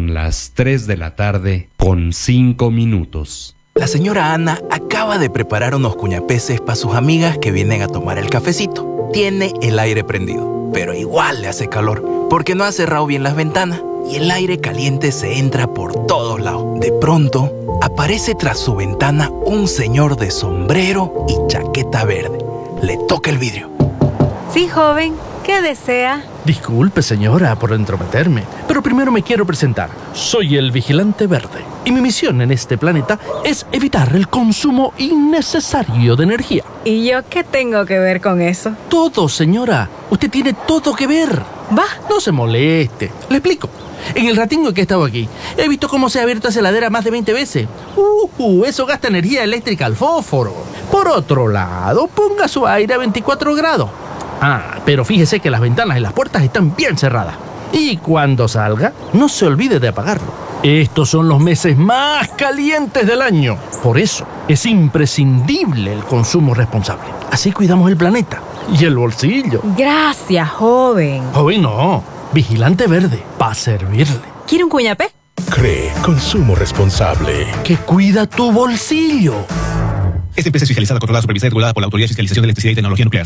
Son las 3 de la tarde con 5 minutos. La señora Ana acaba de preparar unos cuñapeces para sus amigas que vienen a tomar el cafecito. Tiene el aire prendido, pero igual le hace calor porque no ha cerrado bien las ventanas y el aire caliente se entra por todos lados. De pronto, aparece tras su ventana un señor de sombrero y chaqueta verde. Le toca el vidrio. Sí, joven. ¿Qué desea? Disculpe, señora, por entrometerme, pero primero me quiero presentar. Soy el Vigilante Verde y mi misión en este planeta es evitar el consumo innecesario de energía. ¿Y yo qué tengo que ver con eso? Todo, señora. Usted tiene todo que ver. Va. No se moleste. Le explico. En el ratingo que he estado aquí, he visto cómo se ha abierto esa heladera más de 20 veces. Eso gasta energía eléctrica al fósforo. Por otro lado, ponga su aire a 24 grados. Pero fíjese que las ventanas y las puertas están bien cerradas. Y cuando salga, no se olvide de apagarlo. Estos son los meses más calientes del año. Por eso, es imprescindible el consumo responsable. Así cuidamos el planeta y el bolsillo. Gracias, joven. Joven no, Vigilante Verde, para servirle. ¿Quiere un cuñapé? CRE, consumo responsable. Que cuida tu bolsillo. Esta empresa es fiscalizada, controlada, supervisada y regulada por la Autoridad de Fiscalización de Electricidad y Tecnología Nuclear.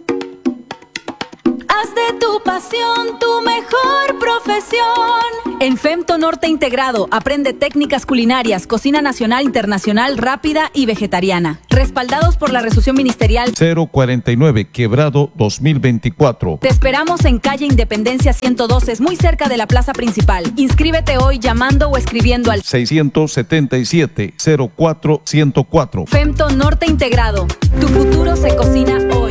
Haz de tu pasión tu mejor profesión. En Femto Norte Integrado, aprende técnicas culinarias, cocina nacional, internacional, rápida y vegetariana. Respaldados por la resolución ministerial 049, Quebrado 2024. Te esperamos en calle Independencia 112, es muy cerca de la plaza principal. Inscríbete hoy llamando o escribiendo al 677-04-104. Femto Norte Integrado, tu futuro se cocina hoy.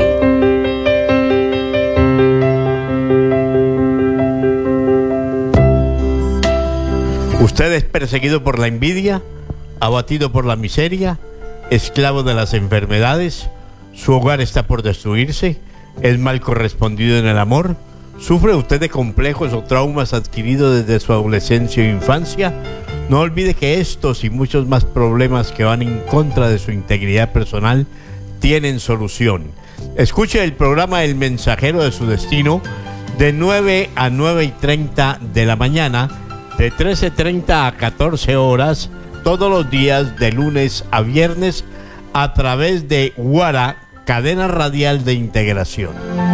Usted es perseguido por la envidia, abatido por la miseria, esclavo de las enfermedades, su hogar está por destruirse, es mal correspondido en el amor, sufre usted de complejos o traumas adquiridos desde su adolescencia o infancia. No olvide que estos y muchos más problemas que van en contra de su integridad personal tienen solución. Escuche el programa El Mensajero de su Destino de 9 a 9:30 de la mañana, de 13:30 a 14 horas, todos los días de lunes a viernes, a través de Guara, cadena radial de integración.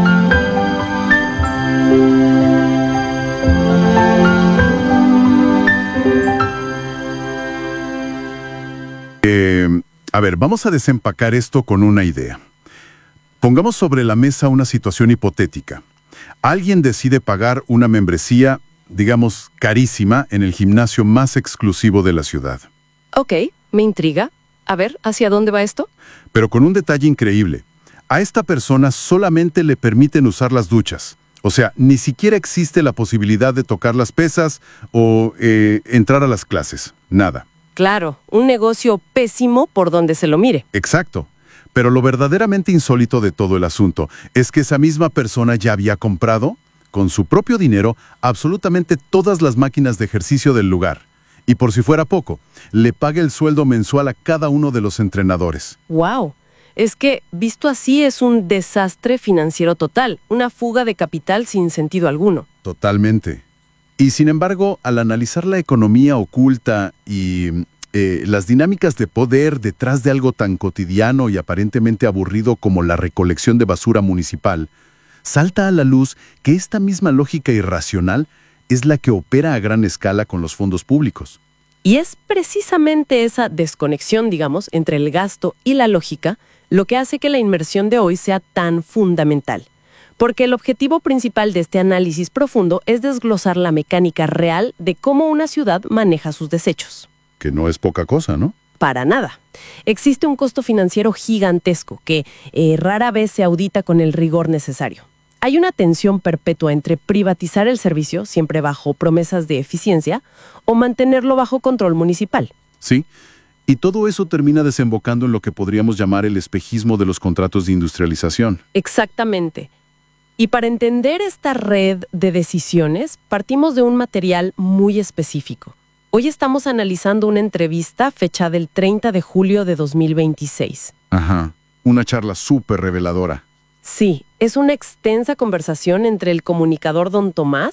A ver, vamos a desempacar esto con una idea. Pongamos sobre la mesa una situación hipotética. Alguien decide pagar una membresía, digamos, carísima, en el gimnasio más exclusivo de la ciudad. Ok, me intriga. A ver, ¿hacia dónde va esto? Pero con un detalle increíble. A esta persona solamente le permiten usar las duchas. O sea, ni siquiera existe la posibilidad de tocar las pesas o entrar a las clases. Nada. Claro, un negocio pésimo por donde se lo mire. Exacto. Pero lo verdaderamente insólito de todo el asunto es que esa misma persona ya había comprado, con su propio dinero, absolutamente todas las máquinas de ejercicio del lugar. Y por si fuera poco, le paga el sueldo mensual a cada uno de los entrenadores. ¡Wow! Es que, visto así, es un desastre financiero total, una fuga de capital sin sentido alguno. Totalmente. Y sin embargo, al analizar la economía oculta y las dinámicas de poder detrás de algo tan cotidiano y aparentemente aburrido como la recolección de basura municipal, salta a la luz que esta misma lógica irracional es la que opera a gran escala con los fondos públicos. Y es precisamente esa desconexión, digamos, entre el gasto y la lógica lo que hace que la inversión de hoy sea tan fundamental. Porque el objetivo principal de este análisis profundo es desglosar la mecánica real de cómo una ciudad maneja sus desechos. Que no es poca cosa, ¿no? Para nada. Existe un costo financiero gigantesco que rara vez se audita con el rigor necesario. Hay una tensión perpetua entre privatizar el servicio, siempre bajo promesas de eficiencia, o mantenerlo bajo control municipal. Sí, y todo eso termina desembocando en lo que podríamos llamar el espejismo de los contratos de industrialización. Exactamente. Y para entender esta red de decisiones, partimos de un material muy específico. Hoy estamos analizando una entrevista fechada el 30 de julio de 2026. Ajá, una charla súper reveladora. Sí, es una extensa conversación entre el comunicador Don Tomás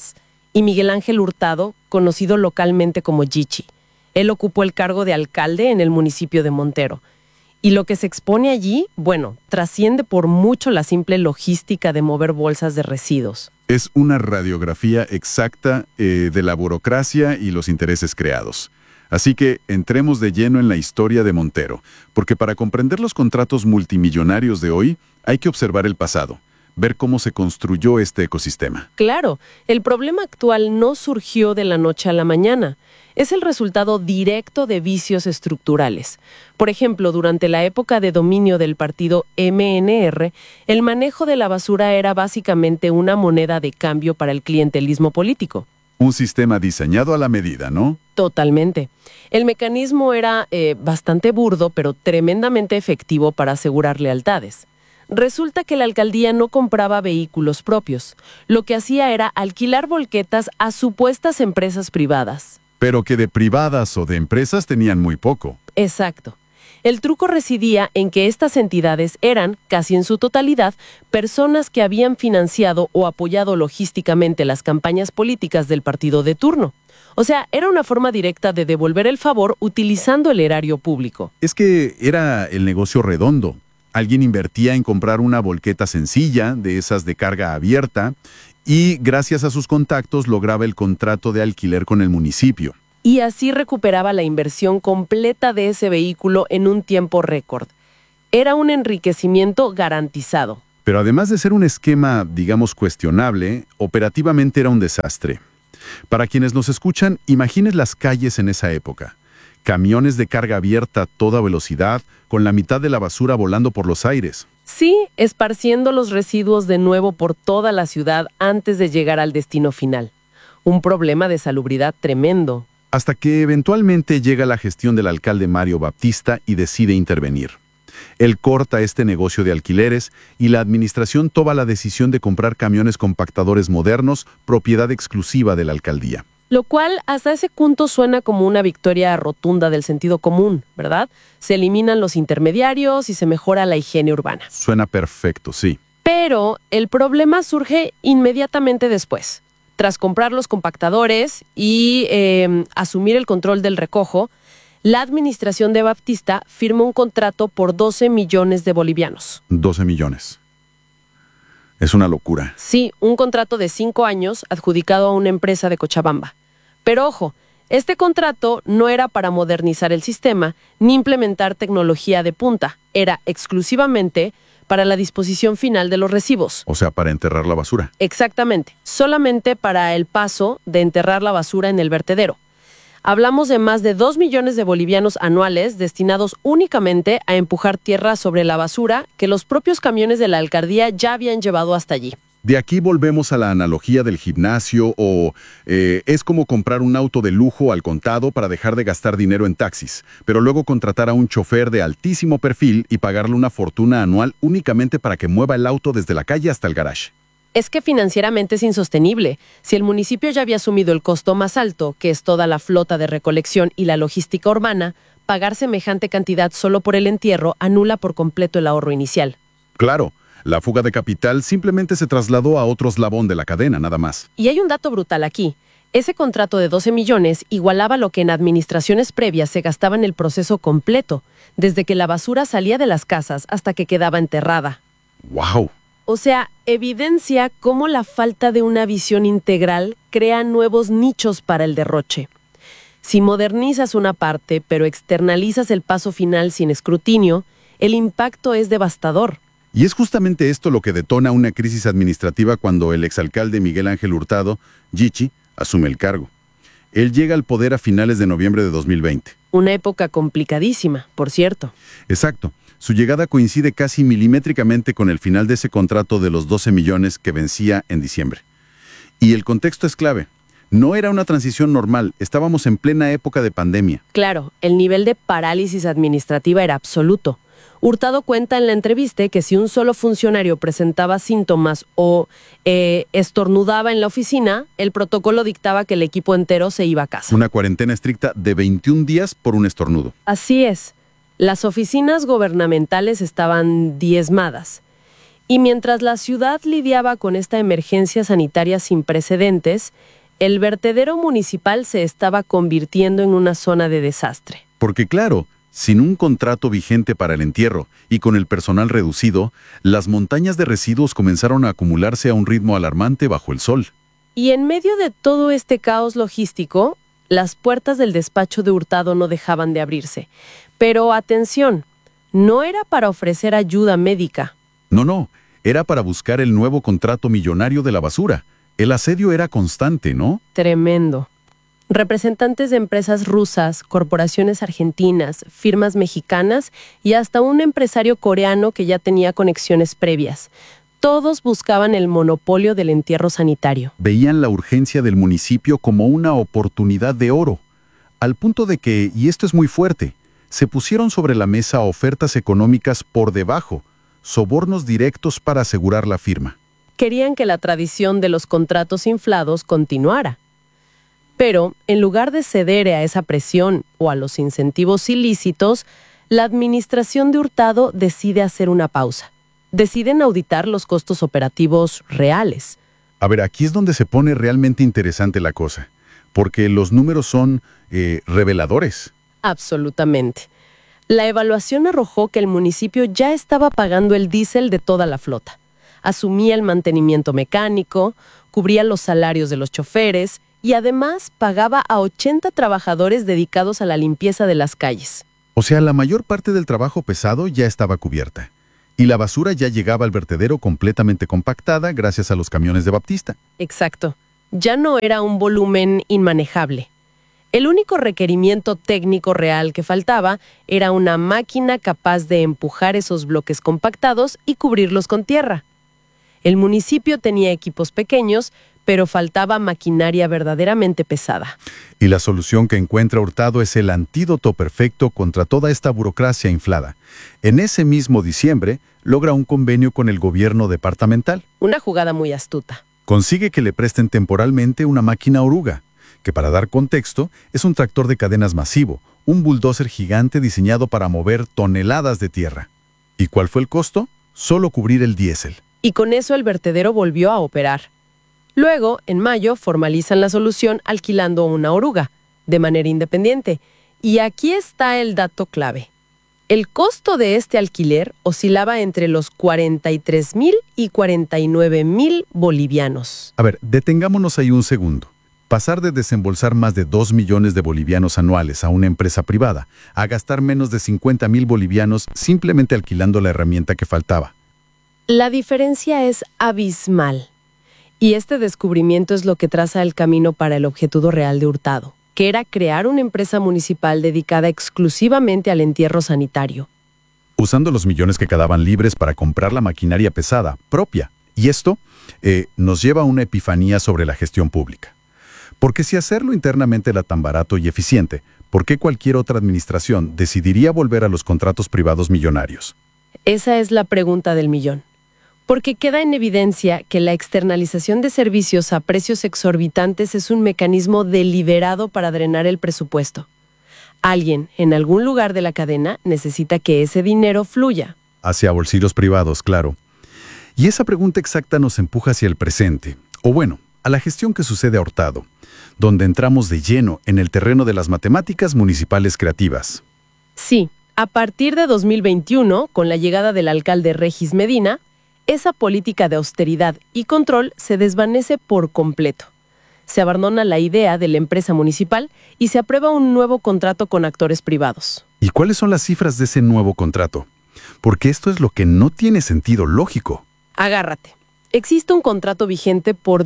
y Miguel Ángel Hurtado, conocido localmente como Gichi. Él ocupó el cargo de alcalde en el municipio de Montero. Y lo que se expone allí, bueno, trasciende por mucho la simple logística de mover bolsas de residuos. Es una radiografía exacta de la burocracia y los intereses creados. Así que entremos de lleno en la historia de Montero, porque para comprender los contratos multimillonarios de hoy hay que observar el pasado, ver cómo se construyó este ecosistema. Claro, el problema actual no surgió de la noche a la mañana. Es el resultado directo de vicios estructurales. Por ejemplo, durante la época de dominio del partido MNR, el manejo de la basura era básicamente una moneda de cambio para el clientelismo político. Un sistema diseñado a la medida, ¿no? Totalmente. El mecanismo era bastante burdo, pero tremendamente efectivo para asegurar lealtades. Resulta que la alcaldía no compraba vehículos propios. Lo que hacía era alquilar volquetas a supuestas empresas privadas. Pero que de privadas o de empresas tenían muy poco. Exacto. El truco residía en que estas entidades eran, casi en su totalidad, personas que habían financiado o apoyado logísticamente las campañas políticas del partido de turno. O sea, era una forma directa de devolver el favor utilizando el erario público. Es que era el negocio redondo. Alguien invertía en comprar una volqueta sencilla, de esas de carga abierta, y gracias a sus contactos lograba el contrato de alquiler con el municipio. Y así recuperaba la inversión completa de ese vehículo en un tiempo récord. Era un enriquecimiento garantizado. Pero además de ser un esquema, digamos, cuestionable, operativamente era un desastre. Para quienes nos escuchan, imaginen las calles en esa época. Camiones de carga abierta a toda velocidad, con la mitad de la basura volando por los aires. Sí, esparciendo los residuos de nuevo por toda la ciudad antes de llegar al destino final. Un problema de salubridad tremendo. Hasta que eventualmente llega la gestión del alcalde Mario Baptista y decide intervenir. Él corta este negocio de alquileres y la administración toma la decisión de comprar camiones compactadores modernos, propiedad exclusiva de la alcaldía. Lo cual hasta ese punto suena como una victoria rotunda del sentido común, ¿verdad? Se eliminan los intermediarios y se mejora la higiene urbana. Suena perfecto, sí. Pero el problema surge inmediatamente después. Tras comprar los compactadores y asumir el control del recojo, la administración de Baptista firma un contrato por 12 millones de bolivianos. 12 millones. Es una locura. Sí, un contrato de 5 años adjudicado a una empresa de Cochabamba. Pero ojo, este contrato no era para modernizar el sistema ni implementar tecnología de punta. Era exclusivamente para la disposición final de los residuos. O sea, para enterrar la basura. Exactamente. Solamente para el paso de enterrar la basura en el vertedero. Hablamos de más de 2 millones de bolivianos anuales destinados únicamente a empujar tierra sobre la basura que los propios camiones de la alcaldía ya habían llevado hasta allí. De aquí volvemos a la analogía del gimnasio o es como comprar un auto de lujo al contado para dejar de gastar dinero en taxis, pero luego contratar a un chofer de altísimo perfil y pagarle una fortuna anual únicamente para que mueva el auto desde la calle hasta el garage. Es que financieramente es insostenible. Si el municipio ya había asumido el costo más alto, que es toda la flota de recolección y la logística urbana, pagar semejante cantidad solo por el entierro anula por completo el ahorro inicial. Claro, la fuga de capital simplemente se trasladó a otro eslabón de la cadena, nada más. Y hay un dato brutal aquí. Ese contrato de 12 millones igualaba lo que en administraciones previas se gastaba en el proceso completo, desde que la basura salía de las casas hasta que quedaba enterrada. ¡Wow! O sea, evidencia cómo la falta de una visión integral crea nuevos nichos para el derroche. Si modernizas una parte, pero externalizas el paso final sin escrutinio, el impacto es devastador. Y es justamente esto lo que detona una crisis administrativa cuando el exalcalde Miguel Ángel Hurtado, Gichi, asume el cargo. Él llega al poder a finales de noviembre de 2020. Una época complicadísima, por cierto. Exacto. Su llegada coincide casi milimétricamente con el final de ese contrato de los 12 millones que vencía en diciembre. Y el contexto es clave. No era una transición normal, estábamos en plena época de pandemia. Claro, el nivel de parálisis administrativa era absoluto. Hurtado cuenta en la entrevista que si un solo funcionario presentaba síntomas o estornudaba en la oficina, el protocolo dictaba que el equipo entero se iba a casa. Una cuarentena estricta de 21 días por un estornudo. Así es. Las oficinas gubernamentales estaban diezmadas. Y mientras la ciudad lidiaba con esta emergencia sanitaria sin precedentes, el vertedero municipal se estaba convirtiendo en una zona de desastre. Porque claro, sin un contrato vigente para el entierro y con el personal reducido, las montañas de residuos comenzaron a acumularse a un ritmo alarmante bajo el sol. Y en medio de todo este caos logístico, las puertas del despacho de Hurtado no dejaban de abrirse. Pero atención, no era para ofrecer ayuda médica. No, era para buscar el nuevo contrato millonario de la basura. El asedio era constante, ¿no? Tremendo. Representantes de empresas rusas, corporaciones argentinas, firmas mexicanas y hasta un empresario coreano que ya tenía conexiones previas. Todos buscaban el monopolio del entierro sanitario. Veían la urgencia del municipio como una oportunidad de oro, al punto de que, y esto es muy fuerte, se pusieron sobre la mesa ofertas económicas por debajo, sobornos directos para asegurar la firma. Querían que la tradición de los contratos inflados continuara. Pero, en lugar de ceder a esa presión o a los incentivos ilícitos, la administración de Hurtado decide hacer una pausa. Deciden auditar los costos operativos reales. A ver, aquí es donde se pone realmente interesante la cosa, porque los números son reveladores. Absolutamente. La evaluación arrojó que el municipio ya estaba pagando el diésel de toda la flota. Asumía el mantenimiento mecánico, cubría los salarios de los choferes y además pagaba a 80 trabajadores dedicados a la limpieza de las calles. O sea, la mayor parte del trabajo pesado ya estaba cubierta. Y la basura ya llegaba al vertedero completamente compactada gracias a los camiones de Baptista. Exacto. Ya no era un volumen inmanejable. El único requerimiento técnico real que faltaba era una máquina capaz de empujar esos bloques compactados y cubrirlos con tierra. El municipio tenía equipos pequeños, pero faltaba maquinaria verdaderamente pesada. Y la solución que encuentra Hurtado es el antídoto perfecto contra toda esta burocracia inflada. En ese mismo diciembre, logra un convenio con el gobierno departamental. Una jugada muy astuta. Consigue que le presten temporalmente una máquina oruga, que para dar contexto, es un tractor de cadenas masivo, un bulldozer gigante diseñado para mover toneladas de tierra. ¿Y cuál fue el costo? Solo cubrir el diésel. Y con eso el vertedero volvió a operar. Luego, en mayo, formalizan la solución alquilando una oruga, de manera independiente. Y aquí está el dato clave. El costo de este alquiler oscilaba entre los 43,000 y 49,000 bolivianos. A ver, detengámonos ahí un segundo. Pasar de desembolsar más de 2 millones de bolivianos anuales a una empresa privada a gastar menos de 50,000 bolivianos simplemente alquilando la herramienta que faltaba. La diferencia es abismal. Y este descubrimiento es lo que traza el camino para el objetivo real de Hurtado, que era crear una empresa municipal dedicada exclusivamente al entierro sanitario. Usando los millones que quedaban libres para comprar la maquinaria pesada, propia. Y esto nos lleva a una epifanía sobre la gestión pública. Porque si hacerlo internamente era tan barato y eficiente, ¿por qué cualquier otra administración decidiría volver a los contratos privados millonarios? Esa es la pregunta del millón. Porque queda en evidencia que la externalización de servicios a precios exorbitantes es un mecanismo deliberado para drenar el presupuesto. Alguien, en algún lugar de la cadena, necesita que ese dinero fluya. Hacia bolsillos privados, claro. Y esa pregunta exacta nos empuja hacia el presente, o bueno, a la gestión que sucede a Hurtado, donde entramos de lleno en el terreno de las matemáticas municipales creativas. Sí, a partir de 2021, con la llegada del alcalde Regis Medina, esa política de austeridad y control se desvanece por completo. Se abandona la idea de la empresa municipal y se aprueba un nuevo contrato con actores privados. ¿Y cuáles son las cifras de ese nuevo contrato? Porque esto es lo que no tiene sentido lógico. Agárrate. Existe un contrato vigente por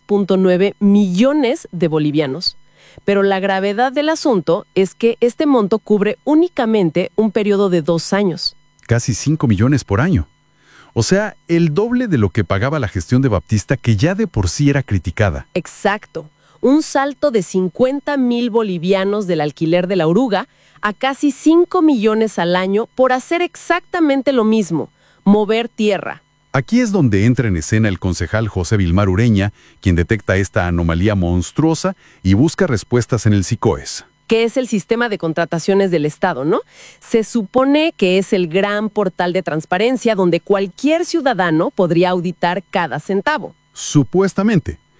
10,9 millones de bolivianos. Pero la gravedad del asunto es que este monto cubre únicamente un periodo de 2 años. Casi 5 millones por año. O sea, el doble de lo que pagaba la gestión de Baptista, que ya de por sí era criticada. Exacto. Un salto de 50,000 bolivianos del alquiler de la oruga a casi 5 millones al año por hacer exactamente lo mismo, mover tierra. Aquí es donde entra en escena el concejal José Vilmar Ureña, quien detecta esta anomalía monstruosa y busca respuestas en el SICOES. Que es el sistema de contrataciones del Estado, ¿no? Se supone que es el gran portal de transparencia donde cualquier ciudadano podría auditar cada centavo. Supuestamente.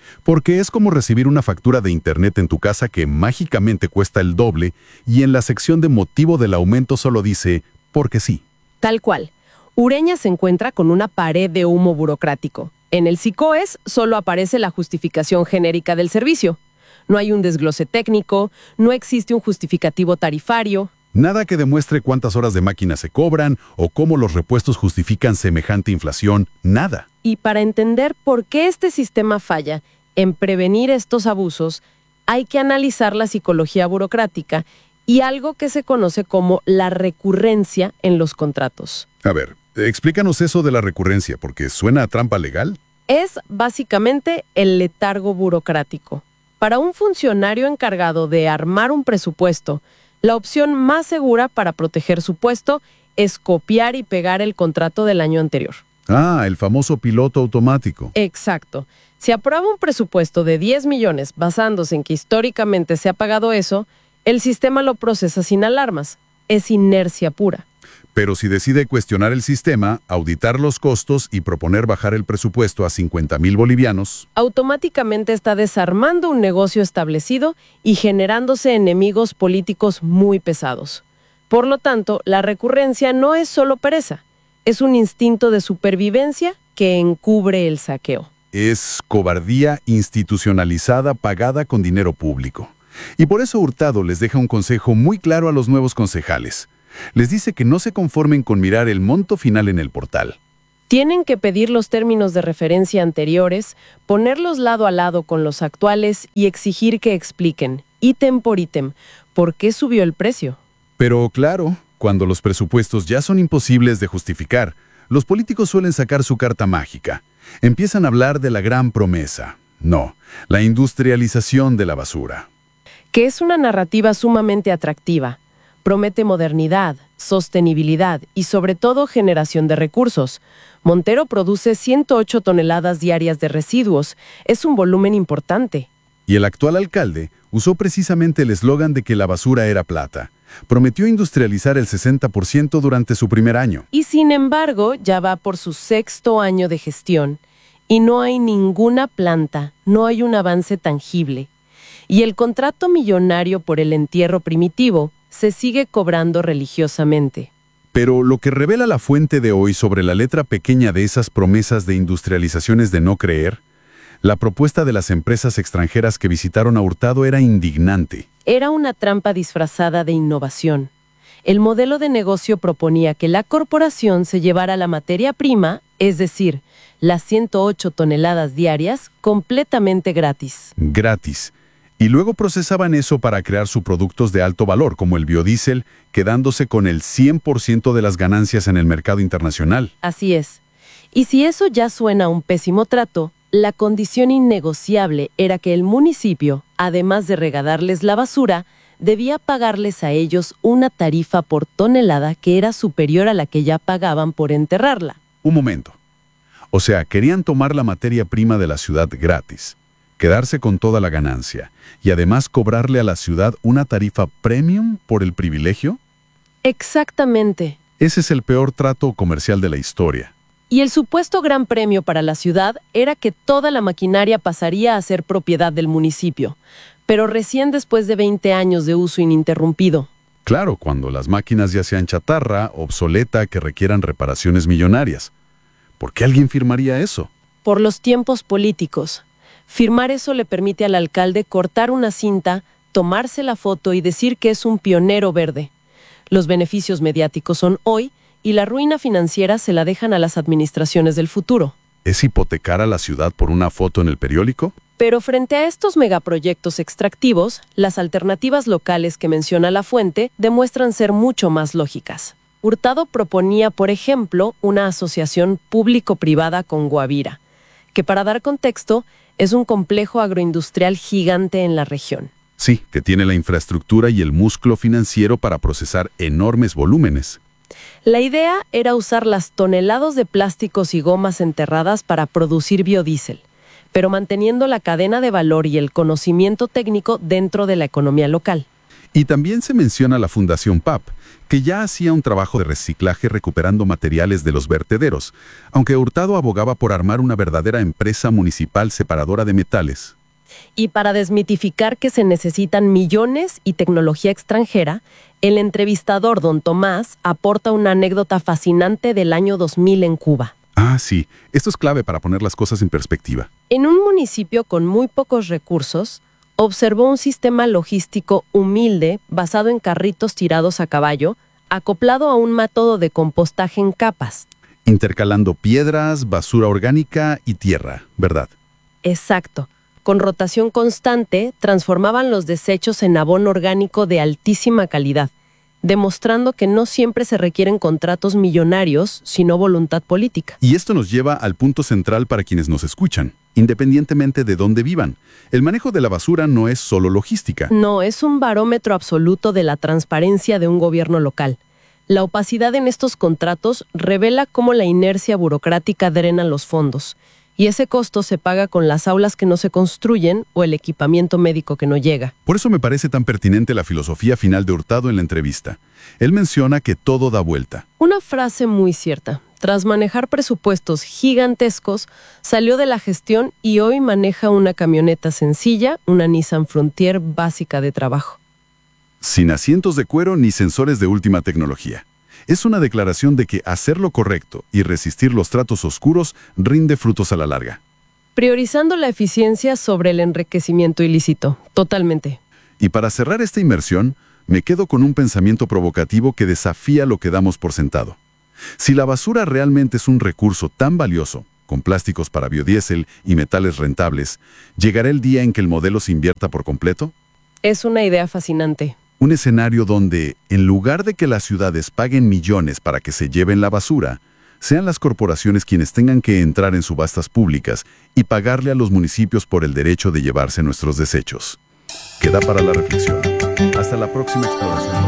Porque es como recibir una factura de internet en tu casa que mágicamente cuesta el doble y en la sección de motivo del aumento solo dice, porque sí. Tal cual. Ureña se encuentra con una pared de humo burocrático. En el SICOES solo aparece la justificación genérica del servicio. No hay un desglose técnico, no existe un justificativo tarifario. Nada que demuestre cuántas horas de máquina se cobran o cómo los repuestos justifican semejante inflación, nada. Y para entender por qué este sistema falla en prevenir estos abusos, hay que analizar la psicología burocrática y algo que se conoce como la recurrencia en los contratos. A ver, explícanos eso de la recurrencia, porque suena a trampa legal. Es básicamente el letargo burocrático. Para un funcionario encargado de armar un presupuesto, la opción más segura para proteger su puesto es copiar y pegar el contrato del año anterior. Ah, el famoso piloto automático. Exacto. Si aprueba un presupuesto de 10 millones basándose en que históricamente se ha pagado eso, el sistema lo procesa sin alarmas. Es inercia pura. Pero si decide cuestionar el sistema, auditar los costos y proponer bajar el presupuesto a 50,000 bolivianos, automáticamente está desarmando un negocio establecido y generándose enemigos políticos muy pesados. Por lo tanto, la recurrencia no es solo pereza, es un instinto de supervivencia que encubre el saqueo. Es cobardía institucionalizada pagada con dinero público. Y por eso Hurtado les deja un consejo muy claro a los nuevos concejales. Les dice que no se conformen con mirar el monto final en el portal. Tienen que pedir los términos de referencia anteriores, ponerlos lado a lado con los actuales y exigir que expliquen, ítem por ítem, por qué subió el precio. Pero claro, cuando los presupuestos ya son imposibles de justificar, los políticos suelen sacar su carta mágica. Empiezan a hablar de la gran promesa. No, la industrialización de la basura. Que es una narrativa sumamente atractiva. Promete modernidad, sostenibilidad y sobre todo generación de recursos. Montero produce 108 toneladas diarias de residuos. Es un volumen importante. Y el actual alcalde usó precisamente el eslogan de que la basura era plata. Prometió industrializar el 60% durante su primer año. Y sin embargo, ya va por su 6º año de gestión. Y no hay ninguna planta, no hay un avance tangible. Y el contrato millonario por el entierro primitivo se sigue cobrando religiosamente. Pero lo que revela la fuente de hoy sobre la letra pequeña de esas promesas de industrializaciones de no creer, la propuesta de las empresas extranjeras que visitaron a Hurtado era indignante. Era una trampa disfrazada de innovación. El modelo de negocio proponía que la corporación se llevara la materia prima, es decir, las 108 toneladas diarias, completamente gratis. Gratis. Y luego procesaban eso para crear subproductos de alto valor, como el biodiesel, quedándose con el 100% de las ganancias en el mercado internacional. Así es. Y si eso ya suena a un pésimo trato, la condición innegociable era que el municipio, además de regalarles la basura, debía pagarles a ellos una tarifa por tonelada que era superior a la que ya pagaban por enterrarla. Un momento. O sea, querían tomar la materia prima de la ciudad gratis, quedarse con toda la ganancia y además cobrarle a la ciudad una tarifa premium por el privilegio. Exactamente. Ese es el peor trato comercial de la historia. Y el supuesto gran premio para la ciudad era que toda la maquinaria pasaría a ser propiedad del municipio, pero recién después de 20 años de uso ininterrumpido. Claro, cuando las máquinas ya sean chatarra, obsoleta, que requieran reparaciones millonarias. ¿Por qué alguien firmaría eso? Por los tiempos políticos. Firmar eso le permite al alcalde cortar una cinta, tomarse la foto y decir que es un pionero verde. Los beneficios mediáticos son hoy y la ruina financiera se la dejan a las administraciones del futuro. ¿Es hipotecar a la ciudad por una foto en el periódico? Pero frente a estos megaproyectos extractivos, las alternativas locales que menciona la fuente demuestran ser mucho más lógicas. Hurtado proponía, por ejemplo, una asociación público-privada con Guavira, que para dar contexto, es un complejo agroindustrial gigante en la región. Sí, que tiene la infraestructura y el músculo financiero para procesar enormes volúmenes. La idea era usar las toneladas de plásticos y gomas enterradas para producir biodiesel, pero manteniendo la cadena de valor y el conocimiento técnico dentro de la economía local. Y también se menciona la Fundación PAP, que ya hacía un trabajo de reciclaje recuperando materiales de los vertederos, aunque Hurtado abogaba por armar una verdadera empresa municipal separadora de metales. Y para desmitificar que se necesitan millones y tecnología extranjera, el entrevistador don Tomás aporta una anécdota fascinante del año 2000 en Cuba. Ah, sí. Esto es clave para poner las cosas en perspectiva. En un municipio con muy pocos recursos, observó un sistema logístico humilde basado en carritos tirados a caballo, acoplado a un método de compostaje en capas. Intercalando piedras, basura orgánica y tierra, ¿verdad? Exacto. Con rotación constante, transformaban los desechos en abono orgánico de altísima calidad, demostrando que no siempre se requieren contratos millonarios, sino voluntad política. Y esto nos lleva al punto central para quienes nos escuchan, independientemente de dónde vivan. El manejo de la basura no es solo logística. No, es un barómetro absoluto de la transparencia de un gobierno local. La opacidad en estos contratos revela cómo la inercia burocrática drena los fondos. Y ese costo se paga con las aulas que no se construyen o el equipamiento médico que no llega. Por eso me parece tan pertinente la filosofía final de Hurtado en la entrevista. Él menciona que todo da vuelta. Una frase muy cierta. Tras manejar presupuestos gigantescos, salió de la gestión y hoy maneja una camioneta sencilla, una Nissan Frontier básica de trabajo. Sin asientos de cuero ni sensores de última tecnología. Es una declaración de que hacer lo correcto y resistir los tratos oscuros rinde frutos a la larga. Priorizando la eficiencia sobre el enriquecimiento ilícito. Totalmente. Y para cerrar esta inmersión, me quedo con un pensamiento provocativo que desafía lo que damos por sentado. Si la basura realmente es un recurso tan valioso, con plásticos para biodiesel y metales rentables, ¿llegará el día en que el modelo se invierta por completo? Es una idea fascinante. Un escenario donde, en lugar de que las ciudades paguen millones para que se lleven la basura, sean las corporaciones quienes tengan que entrar en subastas públicas y pagarle a los municipios por el derecho de llevarse nuestros desechos. Queda para la reflexión. Hasta la próxima exploración.